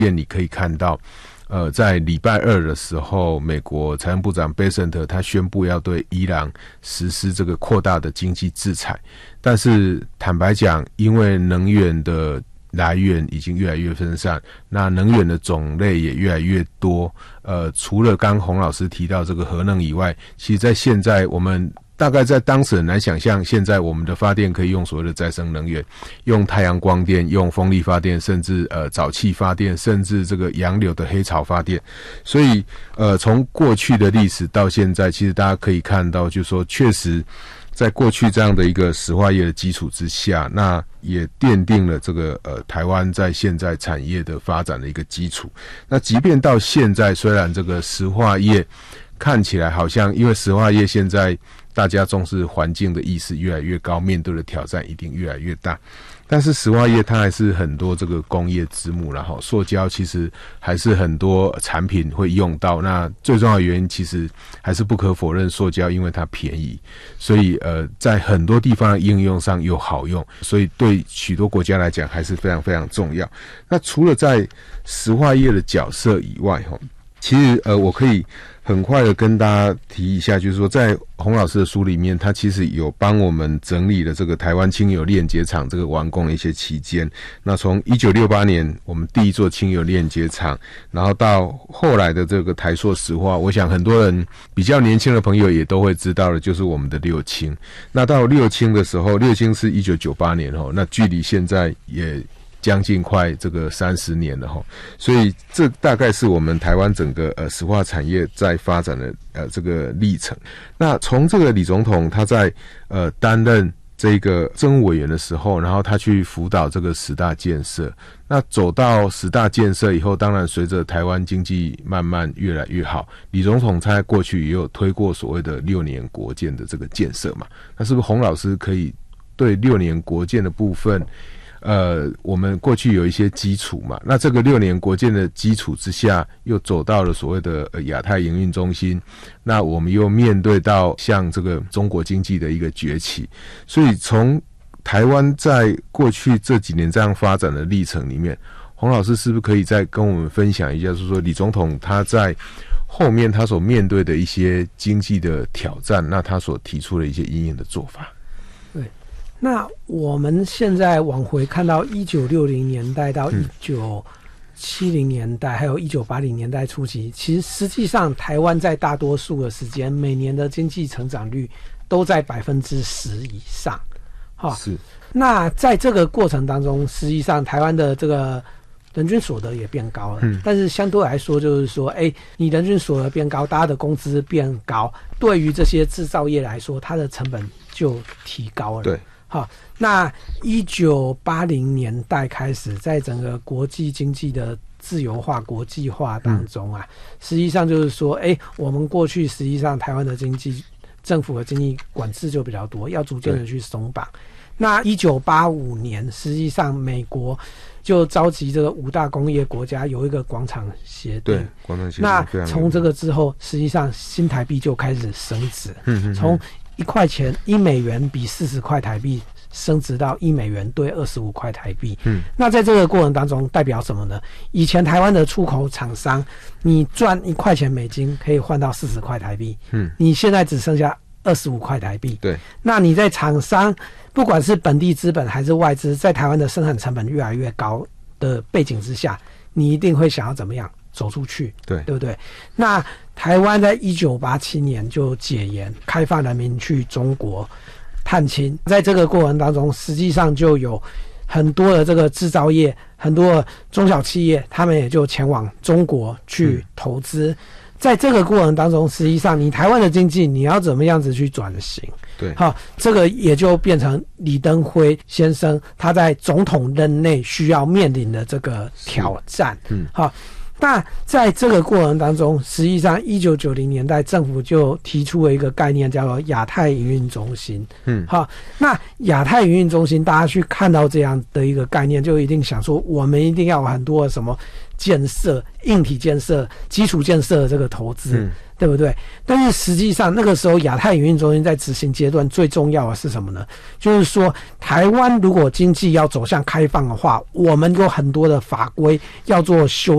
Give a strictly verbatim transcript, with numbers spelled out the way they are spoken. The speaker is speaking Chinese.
便你可以看到呃，在礼拜二的时候，美国财政部长贝森特他宣布要对伊朗实施这个扩大的经济制裁，但是坦白讲，因为能源的来源已经越来越分散，那能源的种类也越来越多。呃，除了刚洪老师提到这个核能以外，其实在现在我们大概在当时很难想象，现在我们的发电可以用所谓的再生能源，用太阳光电，用风力发电，甚至呃沼气发电，甚至这个洋流的黑潮发电。所以呃，从过去的历史到现在，其实大家可以看到，就是说确实在过去这样的一个石化业的基础之下，那也奠定了这个呃台湾在现在产业的发展的一个基础。那即便到现在，虽然这个石化业看起来好像，因为石化业现在大家重视环境的意识越来越高，面对的挑战一定越来越大。但是石化业它还是很多这个工业之母，然后塑胶其实还是很多产品会用到。那最重要的原因其实还是不可否认，塑胶因为它便宜，所以呃在很多地方的应用上又好用，所以对许多国家来讲还是非常非常重要。那除了在石化业的角色以外，其实呃我可以很快的跟大家提一下，就是说在洪老师的书里面，他其实有帮我们整理了这个台湾清油炼结厂这个完工的一些期间。那从一九六八年我们第一座清油炼结厂，然后到后来的这个台塑石化，我想很多人比较年轻的朋友也都会知道的，就是我们的六轻。那到六轻的时候，六轻是一九九八年哦，那距离现在也将近快这个三十年了齁，所以这大概是我们台湾整个呃石化产业在发展的呃这个历程。那从这个李总统他在呃担任这个政务委员的时候，然后他去辅导这个十大建设，那走到十大建设以后，当然随着台湾经济慢慢越来越好，李总统他在过去也有推过所谓的六年国建的这个建设嘛。那是不是洪老师可以对六年国建的部分，呃，我们过去有一些基础嘛，那这个六年国建的基础之下，又走到了所谓的呃亚太营运中心，那我们又面对到像这个中国经济的一个崛起，所以从台湾在过去这几年这样发展的历程里面，洪老师是不是可以再跟我们分享一下，就是说李总统他在后面他所面对的一些经济的挑战，那他所提出的一些因应的做法？ 对。那我们现在往回看到一九六零年代到一九七零年代，还有一九八零年代初期，其实实际上台湾在大多数的时间，每年的经济成长率都在百分之十以上。好，是。那在这个过程当中，实际上台湾的这个人均所得也变高了，嗯，但是相对来说，就是说，哎，你人均所得变高，大家的工资变高，对于这些制造业来说，它的成本就提高了。对。好，那一九八零年代开始，在整个国际经济的自由化、国际化当中啊，嗯、实际上就是说，哎，我们过去实际上台湾的经济政府的经济管制就比较多，要逐渐的去松绑。那一九八五年，实际上美国就召集这个五大工业国家有一个广场协定，对，广场协定。那从这个之后，实际上新台币就开始升值，嗯，从一块钱一美元比四十块台币升值到一美元兑二十五块台币。嗯，那在这个过程当中代表什么呢？以前台湾的出口厂商，你赚一块钱美金可以换到四十块台币。嗯，你现在只剩下二十五块台币。对，那你在厂商不管是本地资本还是外资，在台湾的生产成本越来越高的背景之下，你一定会想要怎么样？走出去，对，对不对？那台湾在一九八七年就解严，开放人民去中国探亲，在这个过程当中，实际上就有很多的这个制造业，很多的中小企业，他们也就前往中国去投资。嗯，在这个过程当中，实际上你台湾的经济你要怎么样子去转型？对，好，这个也就变成李登辉先生他在总统任内需要面临的这个挑战。嗯，好。那在这个过程当中，实际上一九九零年代政府就提出了一个概念，叫做亚太营运中心。嗯，好，那亚太营运中心，大家去看到这样的一个概念，就一定想说，我们一定要有很多的什么建设、硬体建设、基础建设的这个投资。嗯，对不对？但是实际上那个时候亚太营运中心在执行阶段最重要的是什么呢？就是说台湾如果经济要走向开放的话，我们有很多的法规要做修